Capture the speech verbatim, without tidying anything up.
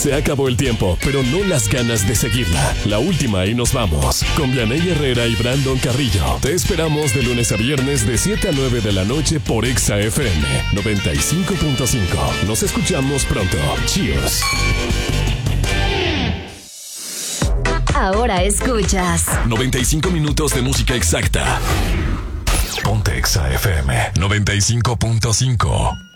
Se acabó el tiempo, pero no las ganas de seguirla. La última y nos vamos. Con Vianey Herrera y Brandon Carrillo. Te esperamos de lunes a viernes de siete a nueve de la noche por Exa F M noventa y cinco punto cinco. Nos escuchamos pronto. Cheers. Ahora escuchas noventa y cinco minutos de música exacta. Ponte Exa F M noventa y cinco punto cinco.